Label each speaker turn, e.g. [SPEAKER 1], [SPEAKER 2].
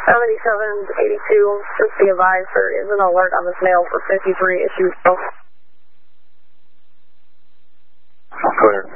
[SPEAKER 1] 7782, just be advised there is an alert on this mail for 53 issues.
[SPEAKER 2] Clear.